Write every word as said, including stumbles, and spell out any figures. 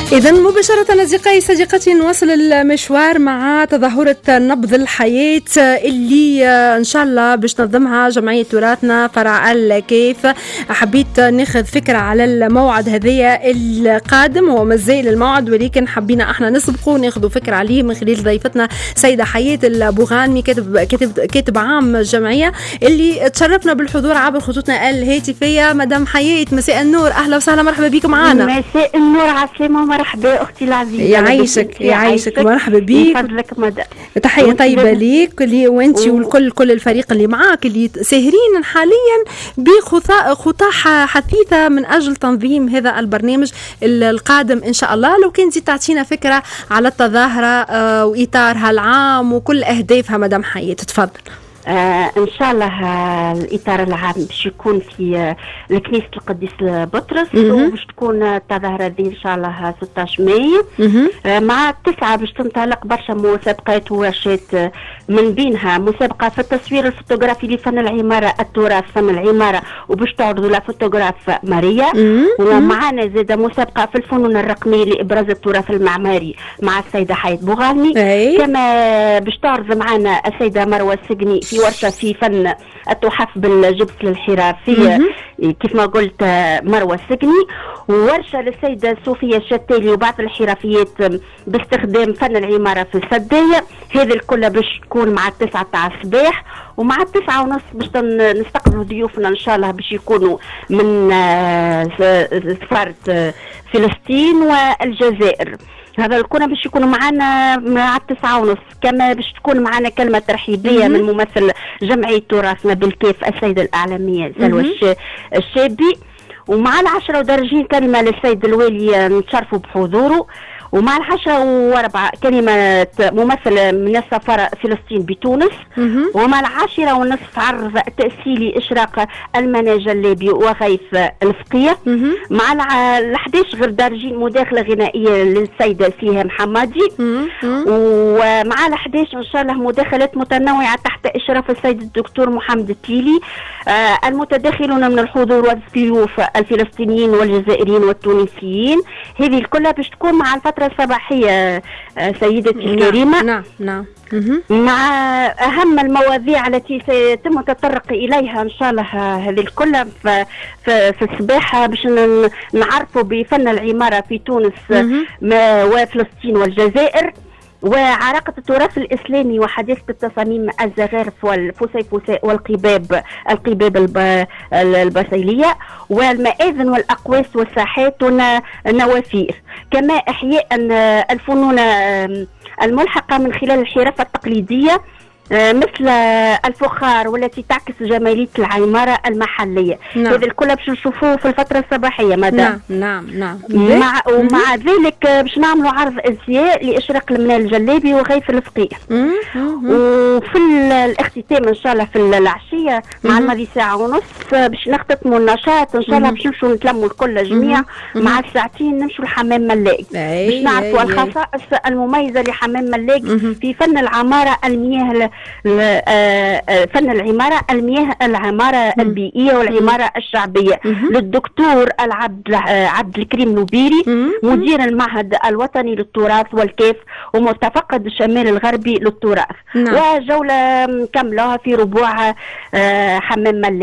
إذا مباشرة أصدقائي صديقتي نواصل المشوار مع تظاهرة نبض الحياة اللي إن شاء الله باش تنظمها جمعية تراثنا فرع الكيف. حبيت ناخذ فكرة على الموعد هذايا القادم، هو مازال الموعد ولكن حبينا احنا نسبقه وناخذ فكرة عليه من خلال ضيفتنا سيدة حياة البوغانمي، كاتب كاتب كاتب عام الجمعية اللي تشرفنا بالحضور عبر خطوطنا الهاتفية. مدام حياة مساء النور، أهلا وسهلا، مرحبا بك معنا. مساء النور عسلامة، مرحبا أختي العزيزة. يعيشك يعيشك، مرحبا بك. من فضلك مدى تحية طيبة ليك لي وانت و... والكل كل الفريق اللي معاك اللي ساهرين حاليا بخطى خطى حثيثة من أجل تنظيم هذا البرنامج القادم إن شاء الله. لو كنتي تعطينا فكرة على التظاهرة وإطارها العام وكل أهدافها مدام حياة، تفضل. آه ان شاء الله آه الاطار العام باش يكون في آه الكنيسه القديس بطرس، وباش تكون التظاهره دي ان شاء الله ستة عشر مايو آه مع التسعه باش تنطلق برشا مسابقات وورشات، آه من بينها مسابقه في التصوير الفوتوغرافي لفن العماره التراث فن العماره وباش تعرضوا لها فوتوغراف ماريا، ومعنا زاده مسابقه في الفنون الرقميه لابراز التراث المعماري مع السيده حياة بوغانمي، كما باش تعرض معنا السيده مروه السجني في ورشة في فن التحف بالجبس للحرافية كيف ما قلت مروة السجني، وورشة للسيدة صوفيا الشتالي وبعض الحرفيات باستخدام فن العمارة في السدية. هذه الكل باش تكون مع التسعة تاع الصباح، ومع التسعة ونص باش نستقبلوا ضيوفنا ان شاء الله باش يكونوا من سفارة فلسطين والجزائر. هذا الكل باش يكونوا معنا مع التسعة ونص، كما باش تكون معنا كلمة ترحيبية من ممثل جمعية تراثنا بالكيف السيدة الإعلامية سلوى الشابي، ومع العشرة ودرجين كلمة للسيد الوالي نتشرفوا بحضوره، ومع العشرة واربعة كلمة ممثل من السفارة فلسطين بتونس، ومع العاشرة ونصف عرض تأسيلي إشراق المنى جلابي وغيث الفقية، مع الحداش غير دارجين مداخلة غنائية للسيدة سيهام حمادي، ومع الحداش إن شاء الله مداخلات متنوعة تحت إشراف السيد الدكتور محمد التيلي. آه المتداخلون من الحضور والضيوف الفلسطينيين والجزائريين والتونسيين. هذه الكلها باش تكون مع الفترة الصباحية سيدتي الكريمة. نعم نعم. مع أهم المواضيع التي سيتم التطرق إليها إن شاء الله هذه الكل في, في الصباح باش نعرفوا بفن العمارة في تونس وفلسطين والجزائر، وعراقة التراث الإسلامي وحداثة التصاميم الزخارف والفسيفساء والقباب القباب البصيلية والمآذن والأقواس والساحات والنوافير، كما إحياء الفنون الملحقة من خلال الحرفة التقليدية مثل الفخار والتي تعكس جمالية العمارة المحلية. نعم. هذا الكل باش نشوفوه في الفترة الصباحية مدام. نعم نعم نعم. مع ومع ذلك باش نعملوا عرض ازياء لإشراق المنى الجلابي وغيث الفقيه. وفي الاختتام ان شاء الله في العشية مع الماضي ساعة ونص باش نختتموا النشاط ان شاء الله باش نمشوا نتلموا الكل جميع مع الساعتين نمشوا لحمام ملاق باش نعرفوا الخصائص المميزة لحمام ملاق في فن العمارة المياه فن العمارة المياه العمارة البيئية والعمارة الشعبية للدكتور العبد عبد الكريم نوبيري مدير المعهد الوطني للتراث والكيف ومتفقد الشمال الغربي للتراث. نعم. وجولة كاملة في ربوع حمام ملاق.